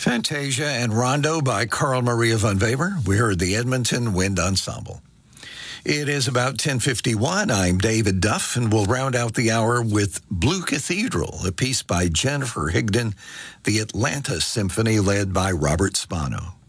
Fantasia and Rondo by Carl Maria von Weber. We heard the Edmonton Wind Ensemble. It is about 10:51. I'm David Duff, and we'll round out the hour with Blue Cathedral, a piece by Jennifer Higdon, the Atlanta Symphony led by Robert Spano.